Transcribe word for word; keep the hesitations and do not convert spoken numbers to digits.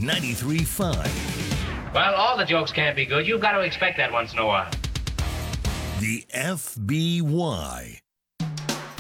ninety-three point five. Well, all the jokes can't be good. You've got to expect that once in a while. The F B Y